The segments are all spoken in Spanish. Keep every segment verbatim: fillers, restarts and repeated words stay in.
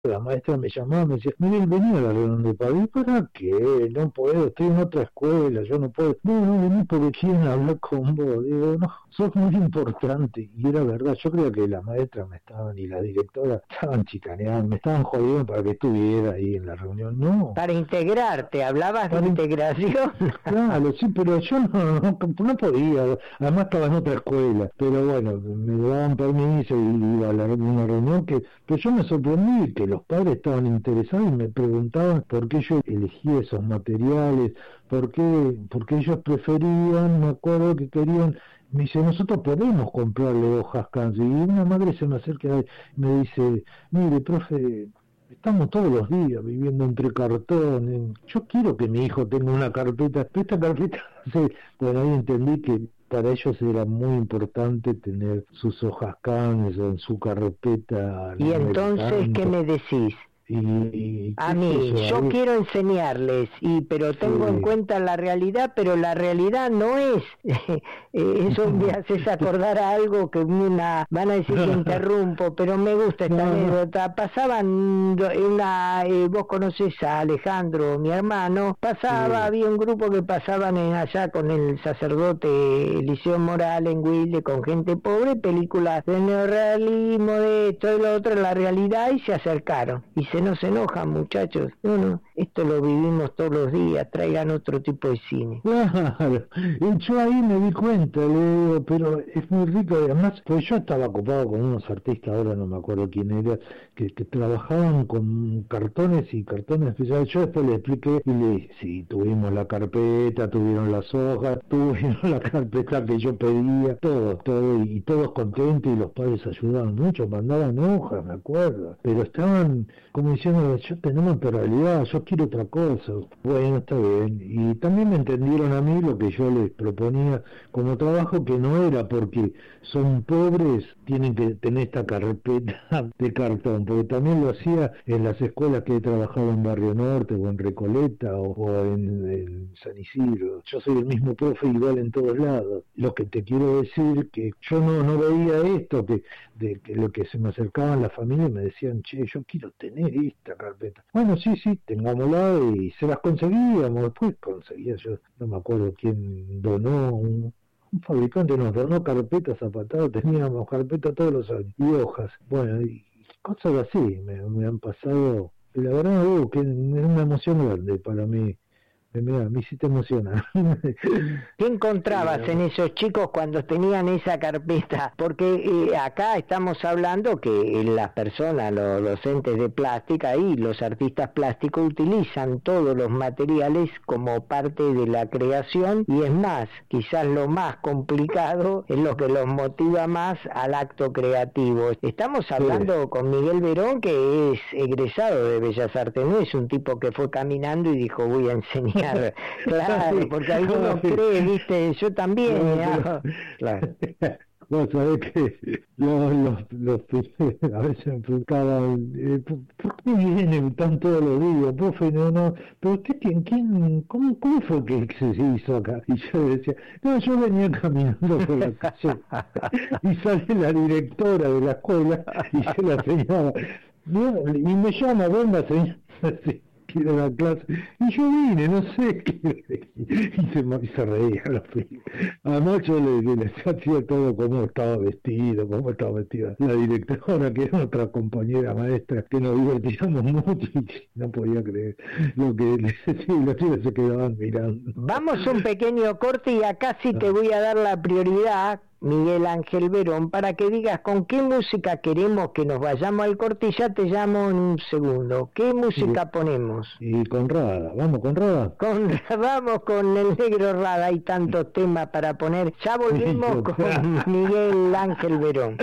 La maestra me llamaba, me decía, Miguel, vení a la reunión de padres. ¿Para qué? No puedo, estoy en otra escuela, yo no puedo. No, no, vení porque quieren hablar con vos. Digo, no, sos muy importante. Y era verdad, yo creo que la maestra me estaban y la directora estaban chicaneando, me estaban jodiendo para que estuviera ahí en la reunión. No. Para integrarte, hablabas para de integración. Claro, sí, pero yo no, no, no podía, además estaba en otra escuela. Pero bueno, me daban permiso y iba a la, una reunión que, que yo me sorprendí que los padres estaban interesados y me preguntaban por qué yo elegía esos materiales, por qué, porque ellos preferían, me acuerdo que querían, me dice, nosotros podemos comprarle hojas Cans, y una madre se me acerca y me dice, mire, profe, estamos todos los días viviendo entre cartones, yo quiero que mi hijo tenga una carpeta, pero esta carpeta, sí, bueno, ahí entendí que para ellos era muy importante tener sus hojas Canes o en su carpeta. Y entonces, ¿qué me decís? Y, y, a mí, yo ahí? quiero enseñarles, y pero tengo sí. en cuenta la realidad, pero la realidad no es, eso me haces acordar a algo que una, van a decir que interrumpo, pero me gusta esta no. anécdota. Pasaban una, eh, vos conocés a Alejandro, mi hermano, pasaba, sí. había un grupo que pasaban en allá con el sacerdote Eliseo Morales en Wilde, con gente pobre, películas de neorrealismo, de esto y lo otro, la realidad, y se acercaron, y se no se enojan, muchachos. No, no, esto lo vivimos todos los días, traigan otro tipo de cine. Claro, y yo ahí me di cuenta, le digo, pero es muy rico, y además, pues yo estaba ocupado con unos artistas, ahora no me acuerdo quién era, que, que trabajaban con cartones y cartones especiales. Yo después le expliqué y le dije, sí, tuvimos la carpeta, tuvieron las hojas, tuvieron la carpeta que yo pedía, todo, todo, y todos contentos, y los padres ayudaban mucho, mandaban hojas, me acuerdo, pero estaban como diciendo, yo tenemos otra realidad, yo quiero otra cosa. Bueno, está bien. Y también me entendieron a mí lo que yo les proponía como trabajo, que no era porque son pobres, tienen que tener esta carpeta de cartón, porque también lo hacía en las escuelas que he trabajado en Barrio Norte, o en Recoleta, o, o en, en San Isidro. Yo soy el mismo profe igual en todos lados. Lo que te quiero decir, que yo no, no veía esto, que de que lo que se me acercaban las familias y me decían, che, yo quiero tener esta carpeta. Bueno, sí, sí, tengámosla, y se las conseguíamos. Después conseguía, yo no me acuerdo quién donó, un, un fabricante nos donó carpetas zapatadas, teníamos carpetas todos los años, y hojas. Bueno, y cosas así me, me han pasado. Y la verdad, uh, que es una emoción grande para mí. Mira, me hiciste emocionar. ¿Qué encontrabas en esos chicos cuando tenían esa carpeta? Porque eh, acá estamos hablando que las personas, los docentes de plástica y los artistas plásticos utilizan todos los materiales como parte de la creación, y es más, quizás lo más complicado es lo que los motiva más al acto creativo. Estamos hablando sí. con Miguel Verón, que es egresado de Bellas Artes, no es un tipo que fue caminando y dijo voy a enseñar. Claro, porque algunos creen, viste, yo también. No, pero, claro. Vos sabés que los, los, los a veces me preguntaban, eh, ¿por qué vienen tan todos los días, profe? No, no, pero usted, ¿quién, quién, cómo, cómo fue que se hizo acá? Y yo decía, no, yo venía caminando por la calle y sale la directora de la escuela y se la señala, y me llama, venga, señora, así. Quiero la clase, y yo vine, no sé qué, y se, y se reía la fila. Además yo le, le hacía todo cómo estaba vestido, cómo estaba vestida la directora, que era otra compañera maestra, que nos divertíamos mucho, y no podía creer lo que le decía, y los chicos se quedaban mirando. Vamos a un pequeño corte, y acá sí te voy a dar la prioridad, Miguel Ángel Verón, para que digas con qué música queremos que nos vayamos al corte, y ya te llamo en un segundo. ¿Qué música y, ponemos? Y con Rada, vamos con Rada. Con, vamos con el negro Rada, hay tantos temas para poner. Ya volvemos con Miguel Ángel Verón.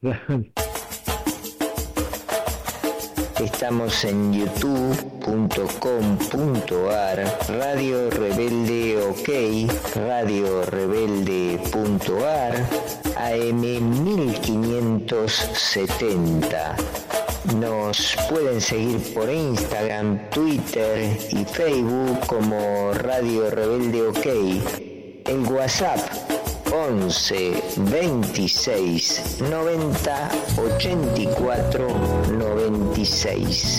Estamos en youtube punto com punto ar, Radio Rebelde OK, Radio Rebelde punto ar, A M mil quinientos setenta. Nos pueden seguir por Instagram, Twitter y Facebook como Radio Rebelde OK. El WhatsApp once veintiséis noventa ochenta y cuatro noventa y seis.